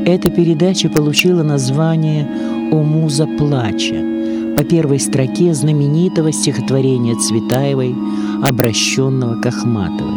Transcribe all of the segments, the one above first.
Эта передача получила название «О муза плача» по первой строке знаменитого стихотворения Цветаевой, обращенного к Ахматовой.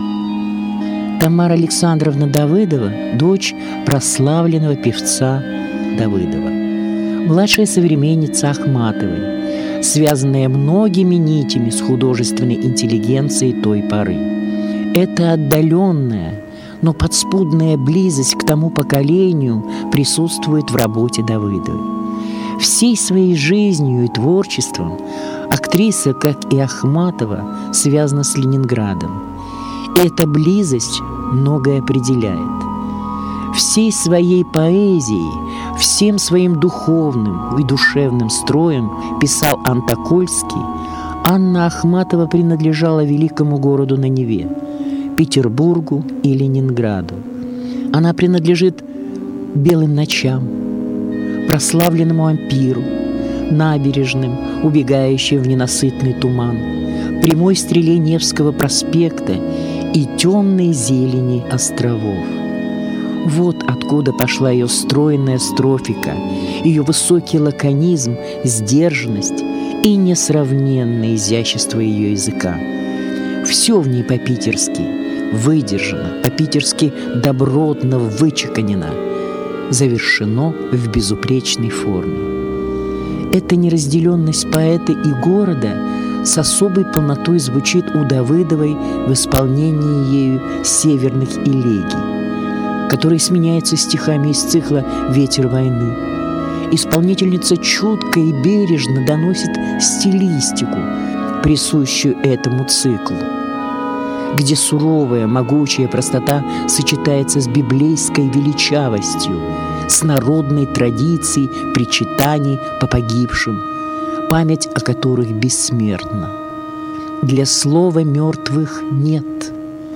Тамара Александровна Давыдова – дочь прославленного певца Давыдова, младшая современница Ахматовой, связанная многими нитями с художественной интеллигенцией той поры. Это отдаленная, но подспудная близость к тому поколению присутствует в работе Давыдовой. Всей своей жизнью и творчеством актриса, как и Ахматова, связана с Ленинградом. И эта близость многое определяет. Всей своей поэзией, всем своим духовным и душевным строем, писал Антокольский, Анна Ахматова принадлежала великому городу на Неве, Петербургу и Ленинграду. Она принадлежит белым ночам, прославленному ампиру, набережным, убегающим в ненасытный туман, прямой стреле Невского проспекта и темной зелени островов. Вот откуда пошла ее стройная строфика, ее высокий лаконизм, сдержанность и несравненное изящество ее языка. Все в ней по-питерски выдержано, по-питерски добротно вычеканено, завершено в безупречной форме. Эта неразделенность поэта и города с особой полнотой звучит у Давыдовой в исполнении ею северных элегий, которые сменяются стихами из цикла «Ветер войны». Исполнительница чутко и бережно доносит стилистику, присущую этому циклу, где суровая, могучая простота сочетается с библейской величавостью, с народной традицией причитаний по погибшим, память о которых бессмертна. Для слова мертвых нет.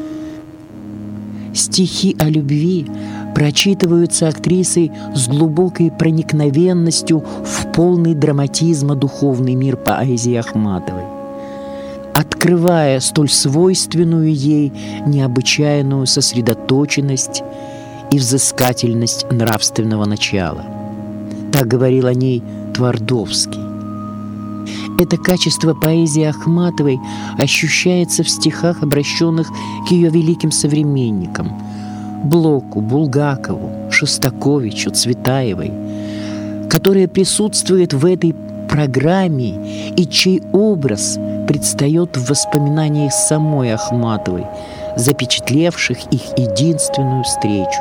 Стихи о любви прочитываются актрисой с глубокой проникновенностью в полный драматизма духовный мир поэзии Ахматовой, открывая столь свойственную ей необычайную сосредоточенность и взыскательность нравственного начала. Так говорил о ней Твардовский. Это качество поэзии Ахматовой ощущается в стихах, обращенных к ее великим современникам – Блоку, Булгакову, Шостаковичу, Цветаевой, которая присутствует в этой программе и чей образ предстает в воспоминаниях самой Ахматовой, запечатлевших их единственную встречу.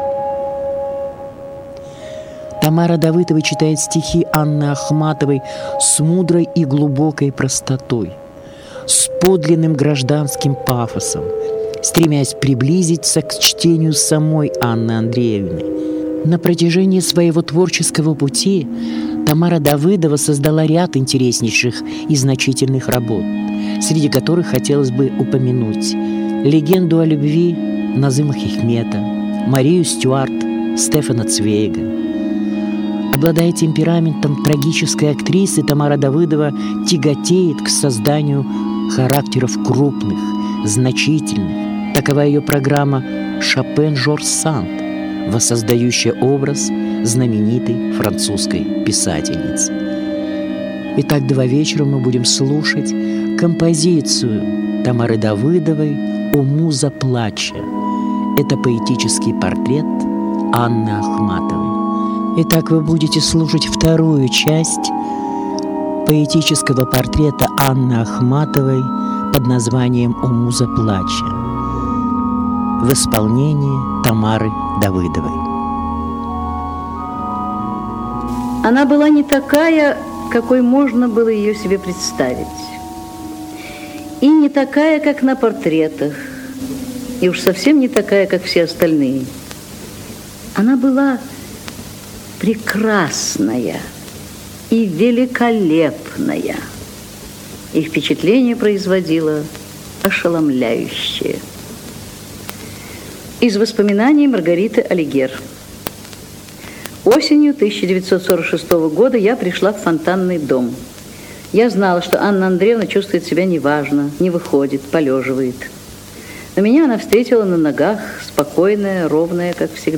Тамара Давыдова читает стихи Анны Ахматовой с мудрой и глубокой простотой, с подлинным гражданским пафосом, стремясь приблизиться к чтению самой Анны Андреевны. На протяжении своего творческого пути Тамара Давыдова создала ряд интереснейших и значительных работ, среди которых хотелось бы упомянуть «Легенду о любви» Назыма Хикмета, Марию Стюарт, Стефана Цвейга. Обладая темпераментом трагической актрисы, Тамара Давыдова тяготеет к созданию характеров крупных, значительных. Такова ее программа «Шопен Жорж Санд», воссоздающая образ знаменитой французской писательницы. Итак, 2 вечера мы будем слушать композицию Тамары Давыдовой «О муза плача». Это поэтический портрет Анны Ахматовой. Итак, вы будете слушать вторую часть поэтического портрета Анны Ахматовой под названием «О муза плача» в исполнении Тамары Давыдовой. Она была не такая, какой можно было ее себе представить. И не такая, как на портретах. И уж совсем не такая, как все остальные. Она была прекрасная и великолепная. И впечатление производила ошеломляющее. Из воспоминаний Маргариты Алигер. Осенью 1946 года я пришла в Фонтанный дом. Я знала, что Анна Андреевна чувствует себя неважно, не выходит, полеживает. Но меня она встретила на ногах, спокойная, ровная, как всегда.